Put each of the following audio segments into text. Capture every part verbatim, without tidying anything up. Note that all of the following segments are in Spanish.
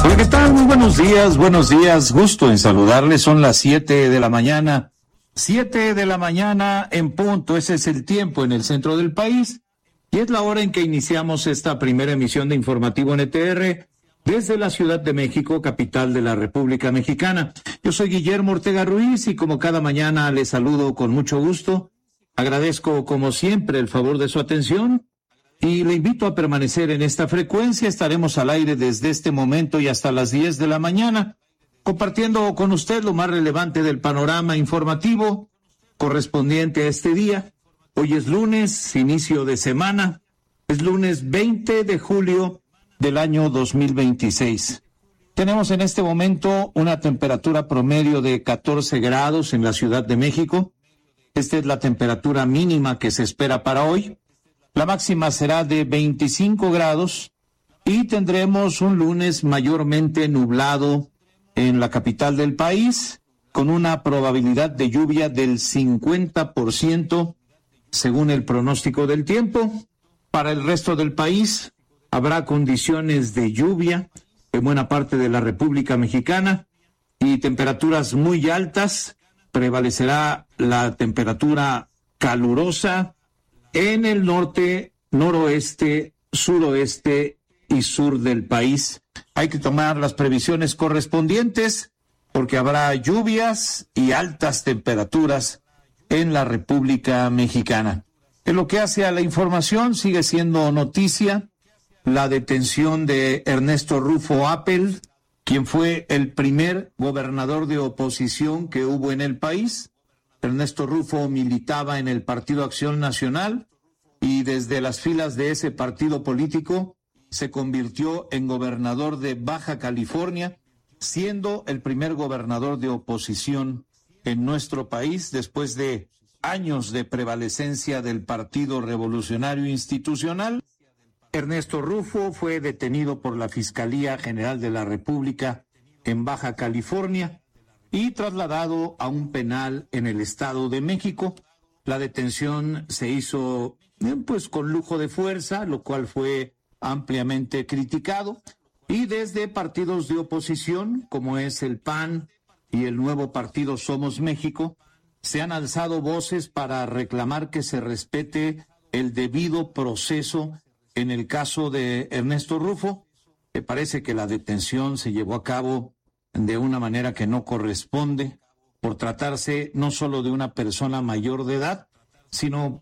Hola, ¿qué tal? Muy buenos días, buenos días. Gusto en saludarles. Son las siete de la mañana. Siete de la mañana en punto. Ese es el tiempo en el centro del país. Y es la hora en que iniciamos esta primera emisión de Informativo N T R desde la Ciudad de México, capital de la República Mexicana. Yo soy Guillermo Ortega Ruiz y como cada mañana les saludo con mucho gusto. Agradezco como siempre el favor de su atención. Y le invito a permanecer en esta frecuencia. Estaremos al aire desde este momento y hasta las diez de la mañana, compartiendo con usted lo más relevante del panorama informativo correspondiente a este día. Hoy es lunes, inicio de semana. Es lunes veinte de julio del año dos mil veintiséis. Tenemos en este momento una temperatura promedio de catorce grados en la Ciudad de México. Esta es la temperatura mínima que se espera para hoy. La máxima será de veinticinco grados y tendremos un lunes mayormente nublado en la capital del país, con una probabilidad de lluvia del cincuenta por ciento, según el pronóstico del tiempo. Para el resto del país habrá condiciones de lluvia en buena parte de la República Mexicana y temperaturas muy altas. Prevalecerá la temperatura calurosa en el norte, noroeste, suroeste y sur del país. Hay que tomar las previsiones correspondientes porque habrá lluvias y altas temperaturas en la República Mexicana. En lo que hace a la información, sigue siendo noticia la detención de Ernesto Rufo Appel, quien fue el primer gobernador de oposición que hubo en el país. Ernesto Rufo militaba en el Partido Acción Nacional y desde las filas de ese partido político se convirtió en gobernador de Baja California, siendo el primer gobernador de oposición en nuestro país después de años de prevalecencia del Partido Revolucionario Institucional. Ernesto Rufo fue detenido por la Fiscalía General de la República en Baja California y trasladado a un penal en el Estado de México. La detención se hizo pues con lujo de fuerza, lo cual fue ampliamente criticado, y desde partidos de oposición como es el P A N y el nuevo partido Somos México se han alzado voces para reclamar que se respete el debido proceso en el caso de Ernesto Rufo. Me parece que la detención se llevó a cabo de una manera que no corresponde, por tratarse no solo de una persona mayor de edad, sino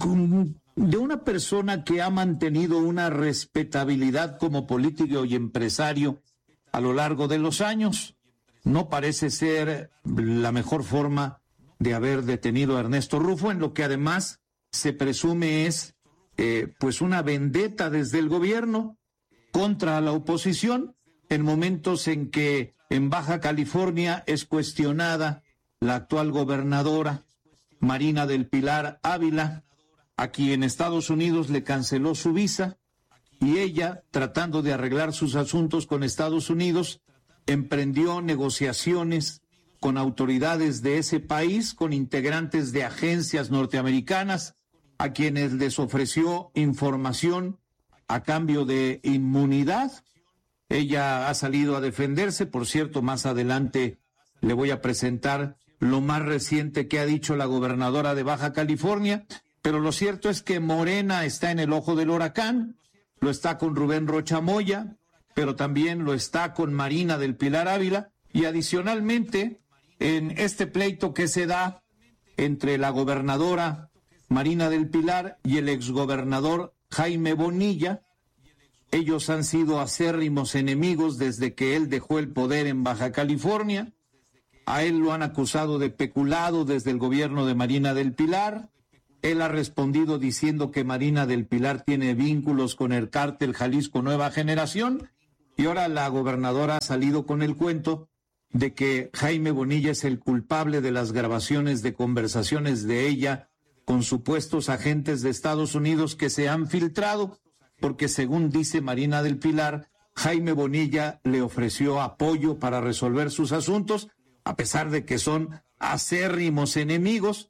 de una persona que ha mantenido una respetabilidad como político y empresario a lo largo de los años. No parece ser la mejor forma de haber detenido a Ernesto Rufo, en lo que además se presume es eh, pues una vendetta desde el gobierno contra la oposición, en momentos en que en Baja California es cuestionada la actual gobernadora Marina del Pilar Ávila, a quien Estados Unidos le canceló su visa, y ella, tratando de arreglar sus asuntos con Estados Unidos, emprendió negociaciones con autoridades de ese país, con integrantes de agencias norteamericanas, a quienes les ofreció información a cambio de inmunidad. Ella ha salido a defenderse. Por cierto, más adelante le voy a presentar lo más reciente que ha dicho la gobernadora de Baja California, pero lo cierto es que Morena está en el ojo del huracán, lo está con Rubén Rocha Moya, pero también lo está con Marina del Pilar Ávila, y adicionalmente en este pleito que se da entre la gobernadora Marina del Pilar y el exgobernador Jaime Bonilla. Ellos han sido acérrimos enemigos desde que él dejó el poder en Baja California. A él lo han acusado de peculado desde el gobierno de Marina del Pilar. Él ha respondido diciendo que Marina del Pilar tiene vínculos con el cártel Jalisco Nueva Generación, y ahora la gobernadora ha salido con el cuento de que Jaime Bonilla es el culpable de las grabaciones de conversaciones de ella con supuestos agentes de Estados Unidos que se han filtrado, porque según dice Marina del Pilar, Jaime Bonilla le ofreció apoyo para resolver sus asuntos, a pesar de que son acérrimos enemigos.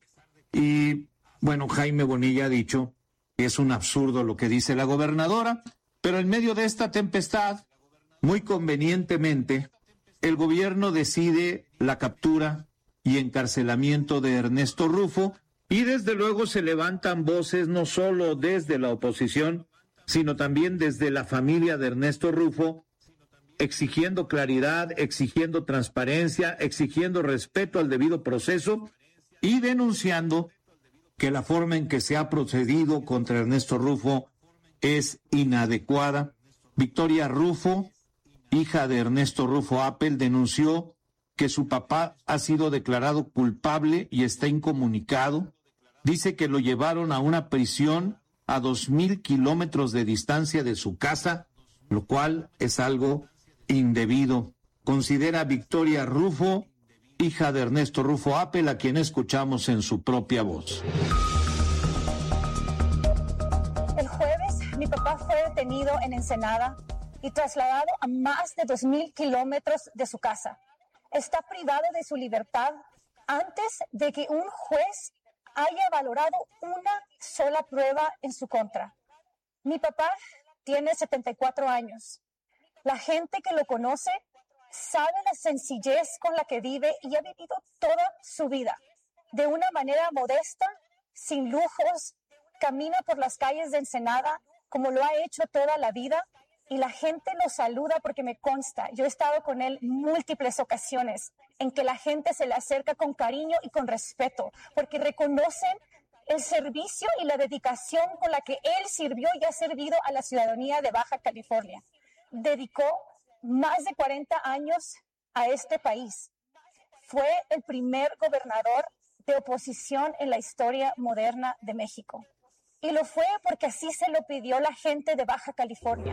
Y bueno, Jaime Bonilla ha dicho que es un absurdo lo que dice la gobernadora, pero en medio de esta tempestad, muy convenientemente, el gobierno decide la captura y encarcelamiento de Ernesto Rufo, y desde luego se levantan voces no solo desde la oposición, sino también desde la familia de Ernesto Rufo, exigiendo claridad, exigiendo transparencia, exigiendo respeto al debido proceso y denunciando que la forma en que se ha procedido contra Ernesto Rufo es inadecuada. Victoria Rufo, hija de Ernesto Rufo Appel, denunció que su papá ha sido declarado culpable y está incomunicado. Dice que lo llevaron a una prisión a dos mil kilómetros de distancia de su casa, lo cual es algo indebido. Considera Victoria Rufo, hija de Ernesto Rufo Appel, a quien escuchamos en su propia voz. El jueves, mi papá fue detenido en Ensenada y trasladado a más de dos mil kilómetros de su casa. Está privado de su libertad antes de que un juez haya valorado una sola prueba en su contra. Mi papá tiene setenta y cuatro años. La gente que lo conoce sabe la sencillez con la que vive y ha vivido toda su vida. De una manera modesta, sin lujos, camina por las calles de Ensenada como lo ha hecho toda la vida y la gente lo saluda porque me consta. Yo he estado con él múltiples ocasiones en que la gente se le acerca con cariño y con respeto porque reconocen el servicio y la dedicación con la que él sirvió y ha servido a la ciudadanía de Baja California. Dedicó más de cuarenta años a este país. Fue el primer gobernador de oposición en la historia moderna de México. Y lo fue porque así se lo pidió la gente de Baja California.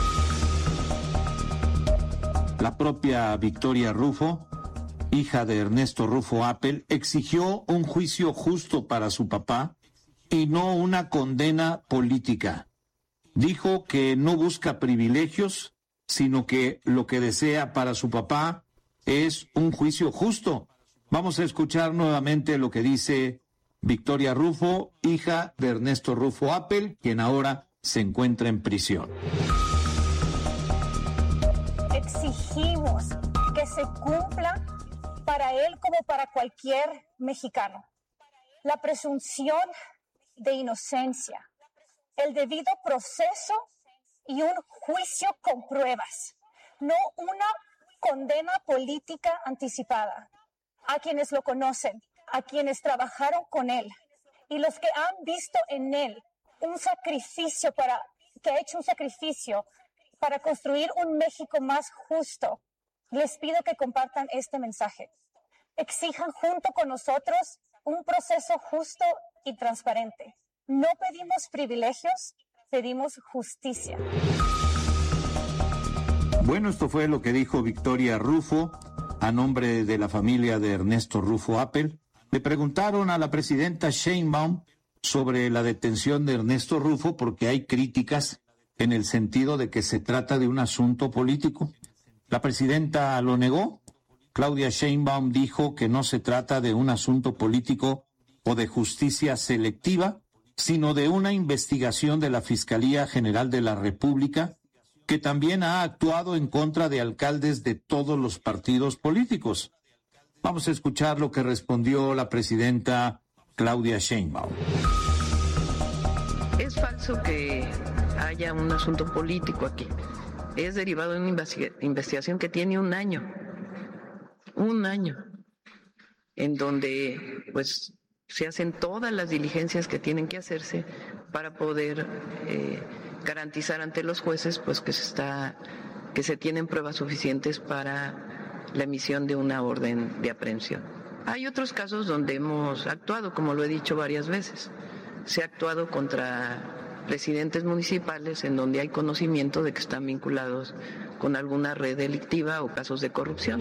La propia Victoria Rufo, hija de Ernesto Rufo Appel, exigió un juicio justo para su papá y no una condena política. Dijo que no busca privilegios, sino que lo que desea para su papá es un juicio justo. Vamos a escuchar nuevamente lo que dice Victoria Rufo, hija de Ernesto Rufo Appel, quien ahora se encuentra en prisión. Exigimos que se cumpla para él como para cualquier mexicano la presunción de inocencia, el debido proceso y un juicio con pruebas, no una condena política anticipada. A quienes lo conocen, a quienes trabajaron con él y los que han visto en él un sacrificio para, que ha hecho un sacrificio para construir un México más justo, les pido que compartan este mensaje. Exijan junto con nosotros un proceso justo y transparente. No pedimos privilegios, pedimos justicia. Bueno, esto fue lo que dijo Victoria Rufo a nombre de la familia de Ernesto Rufo Appel. Le preguntaron a la presidenta Sheinbaum sobre la detención de Ernesto Rufo porque hay críticas en el sentido de que se trata de un asunto político. La presidenta lo negó. Claudia Sheinbaum dijo que no se trata de un asunto político o de justicia selectiva, sino de una investigación de la Fiscalía General de la República, que también ha actuado en contra de alcaldes de todos los partidos políticos. Vamos a escuchar lo que respondió la presidenta Claudia Sheinbaum. Es falso que haya un asunto político aquí. Es derivado de una investigación que tiene un año, un año, en donde pues se hacen todas las diligencias que tienen que hacerse para poder eh, garantizar ante los jueces pues que se está, que se tienen pruebas suficientes para la emisión de una orden de aprehensión. Hay otros casos donde hemos actuado, como lo he dicho varias veces. Se ha actuado contra presidentes municipales en donde hay conocimiento de que están vinculados con alguna red delictiva o casos de corrupción.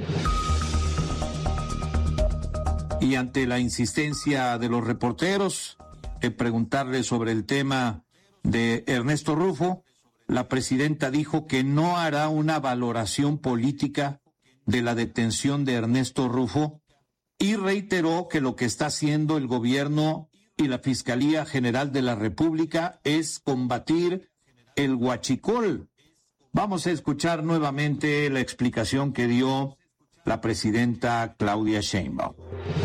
Y ante la insistencia de los reporteros en preguntarle sobre el tema de Ernesto Rufo, la presidenta dijo que no hará una valoración política de la detención de Ernesto Rufo y reiteró que lo que está haciendo el gobierno y la Fiscalía General de la República es combatir el huachicol, Vamos a escuchar nuevamente la explicación que dio la presidenta Claudia Sheinbaum.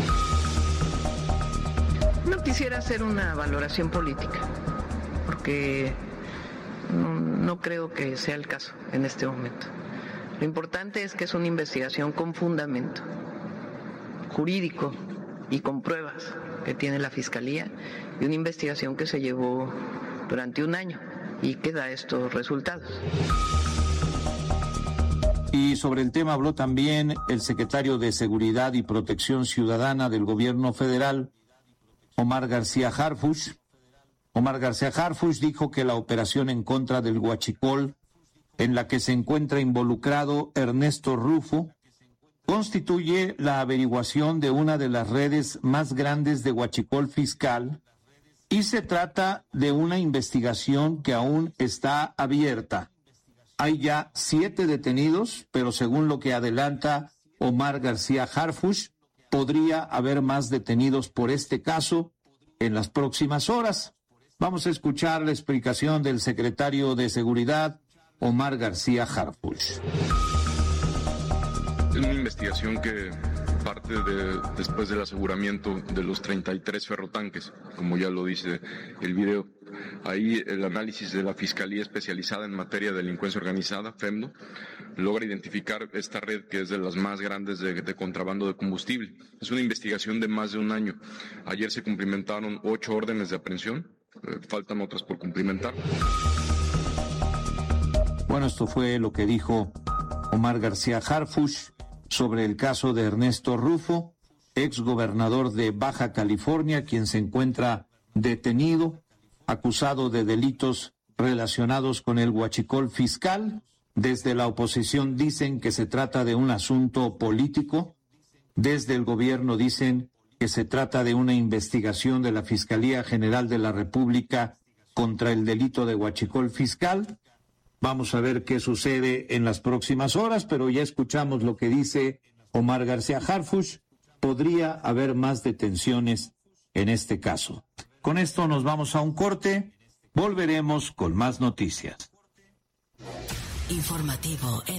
No quisiera hacer una valoración política, porque no, no creo que sea el caso en este momento. Lo importante es que es una investigación con fundamento jurídico y con pruebas que tiene la Fiscalía, y una investigación que se llevó durante un año y que da estos resultados. Y sobre el tema habló también el secretario de Seguridad y Protección Ciudadana del Gobierno Federal, Omar García Harfuch. Omar García Harfuch dijo que la operación en contra del huachicol, en la que se encuentra involucrado Ernesto Rufo, constituye la averiguación de una de las redes más grandes de huachicol fiscal, y se trata de una investigación que aún está abierta. Hay ya siete detenidos, pero según lo que adelanta Omar García Harfuch, podría haber más detenidos por este caso en las próximas horas. Vamos a escuchar la explicación del secretario de Seguridad, Omar García Harfuch. Es una investigación que parte de, después del aseguramiento de los treinta y tres ferrotanques, como ya lo dice el video. Ahí el análisis de la Fiscalía Especializada en Materia de Delincuencia Organizada, FEMDO, logra identificar esta red que es de las más grandes de, de contrabando de combustible. Es una investigación de más de un año. Ayer se cumplimentaron ocho órdenes de aprehensión, eh, faltan otras por cumplimentar. Bueno, esto fue lo que dijo Omar García Harfuch sobre el caso de Ernesto Rufo, ex gobernador de Baja California, quien se encuentra detenido, acusado de delitos relacionados con el huachicol fiscal. Desde la oposición dicen que se trata de un asunto político. Desde el gobierno dicen que se trata de una investigación de la Fiscalía General de la República contra el delito de huachicol fiscal. Vamos a ver qué sucede en las próximas horas, pero ya escuchamos lo que dice Omar García Harfuch. Podría haber más detenciones en este caso. Con esto nos vamos a un corte. Volveremos con más noticias. Informativo en